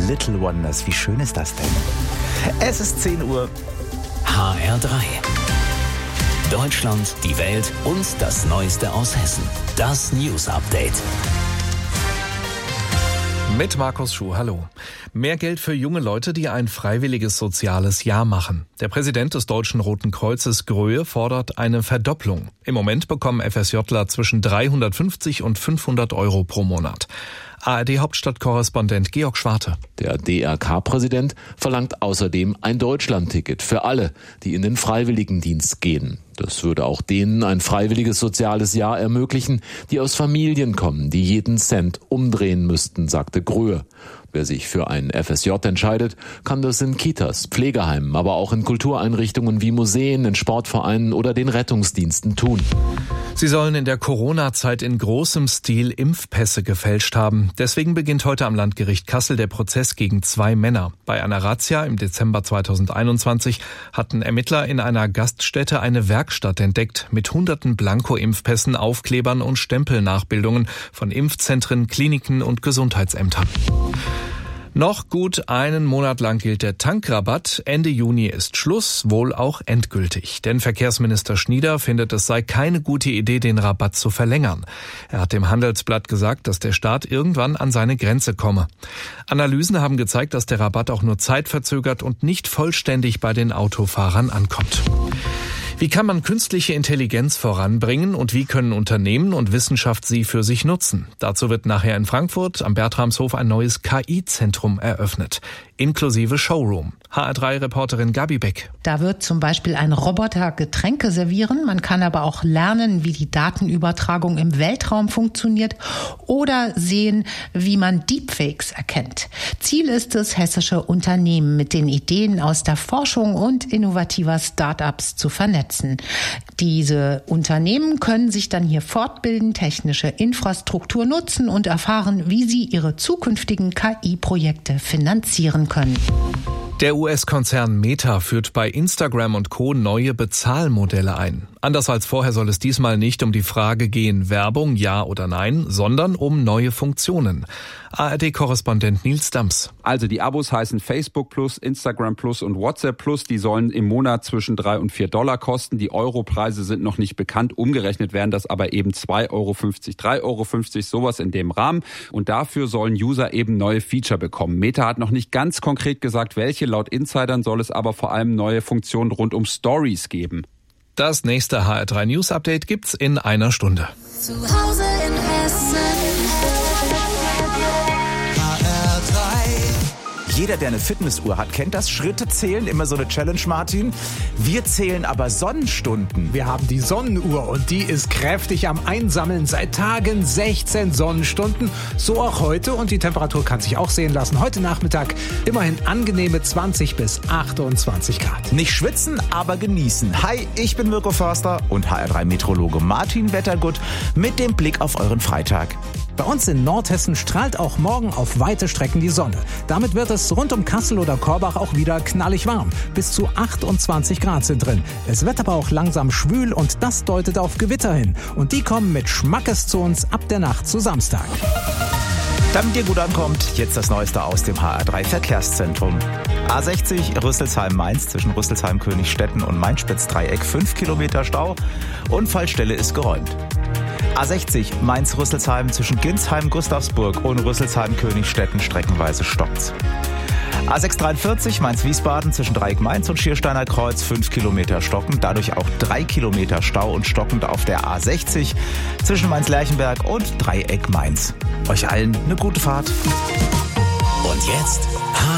Little Wonders. Wie schön ist das denn? Es ist 10 Uhr. HR3. Deutschland, die Welt und das Neueste aus Hessen. Das News Update. Mit Markus Schuh, hallo. Mehr Geld für junge Leute, die ein freiwilliges soziales Jahr machen. Der Präsident des Deutschen Roten Kreuzes, Gröhe, fordert eine Verdopplung. Im Moment bekommen FSJler zwischen 350 und 500 Euro pro Monat. ARD-Hauptstadtkorrespondent Georg Schwarte. Der DRK-Präsident verlangt außerdem ein Deutschlandticket für alle, die in den Freiwilligendienst gehen. Das würde auch denen ein freiwilliges soziales Jahr ermöglichen, die aus Familien kommen, die jeden Cent umdrehen müssten, sagte Gröhe. Wer sich für ein FSJ entscheidet, kann das in Kitas, Pflegeheimen, aber auch in Kultureinrichtungen wie Museen, in Sportvereinen oder den Rettungsdiensten tun. Sie sollen in der Corona-Zeit in großem Stil Impfpässe gefälscht haben. Deswegen beginnt heute am Landgericht Kassel der Prozess gegen 2 Männer. Bei einer Razzia im Dezember 2021 hatten Ermittler in einer Gaststätte eine Werkstatt entdeckt mit hunderten Blanko-Impfpässen, Aufklebern und Stempelnachbildungen von Impfzentren, Kliniken und Gesundheitsämtern. Noch gut einen Monat lang gilt der Tankrabatt. Ende Juni ist Schluss, wohl auch endgültig. Denn Verkehrsminister Schnieder findet, es sei keine gute Idee, den Rabatt zu verlängern. Er hat dem Handelsblatt gesagt, dass der Staat irgendwann an seine Grenze komme. Analysen haben gezeigt, dass der Rabatt auch nur zeitverzögert und nicht vollständig bei den Autofahrern ankommt. Wie kann man künstliche Intelligenz voranbringen und wie können Unternehmen und Wissenschaft sie für sich nutzen? Dazu wird nachher in Frankfurt am Bertramshof ein neues KI-Zentrum eröffnet, inklusive Showroom. HR3-Reporterin Gabi Beck. Da wird zum Beispiel ein Roboter Getränke servieren. Man kann aber auch lernen, wie die Datenübertragung im Weltraum funktioniert oder sehen, wie man Deepfakes erkennt. Ziel ist es, hessische Unternehmen mit den Ideen aus der Forschung und innovativer Start-ups zu vernetzen. Diese Unternehmen können sich dann hier fortbilden, technische Infrastruktur nutzen und erfahren, wie sie ihre zukünftigen KI-Projekte finanzieren können. Der US-Konzern Meta führt bei Instagram und Co. neue Bezahlmodelle ein. Anders als vorher soll es diesmal nicht um die Frage gehen, Werbung ja oder nein, sondern um neue Funktionen. ARD-Korrespondent Nils Dams. Also die Abos heißen Facebook Plus, Instagram Plus und WhatsApp Plus. Die sollen im Monat zwischen $3 und $4 kosten. Die Europreise sind noch nicht bekannt. Umgerechnet wären das aber eben 2,50 Euro, 3,50 Euro, sowas in dem Rahmen. Und dafür sollen User eben neue Feature bekommen. Meta hat noch nicht ganz konkret gesagt, welche. Laut Insidern soll es aber vor allem neue Funktionen rund um Stories geben. Das nächste HR3 News Update gibt's in einer Stunde. Zu Hause in Hessen. Jeder, der eine Fitnessuhr hat, kennt das. Schritte zählen, immer so eine Challenge, Martin. Wir zählen aber Sonnenstunden. Wir haben die Sonnenuhr und die ist kräftig am Einsammeln. Seit Tagen 16 Sonnenstunden. So auch heute und die Temperatur kann sich auch sehen lassen. Heute Nachmittag immerhin angenehme 20 bis 28 Grad. Nicht schwitzen, aber genießen. Hi, ich bin Mirko Förster und HR3-Meteorologe Martin Wettergut mit dem Blick auf euren Freitag. Bei uns in Nordhessen strahlt auch morgen auf weite Strecken die Sonne. Damit wird es rund um Kassel oder Korbach auch wieder knallig warm. Bis zu 28 Grad sind drin. Es wird aber auch langsam schwül und das deutet auf Gewitter hin. Und die kommen mit Schmackes zu uns ab der Nacht zu Samstag. Damit ihr gut ankommt, jetzt das Neueste aus dem HR3 Verkehrszentrum. A60 Rüsselsheim-Mainz zwischen Rüsselsheim-Königstetten und Mainspitz-Dreieck 5 Kilometer Stau. Unfallstelle ist geräumt. A60 Mainz-Rüsselsheim zwischen Ginsheim-Gustavsburg und Rüsselsheim-Königstetten streckenweise stockt's. A643 Mainz-Wiesbaden zwischen Dreieck Mainz und Schiersteiner Kreuz 5 Kilometer stockend, dadurch auch 3 Kilometer Stau und stockend auf der A60 zwischen Mainz-Lerchenberg und Dreieck Mainz. Euch allen eine gute Fahrt. Und jetzt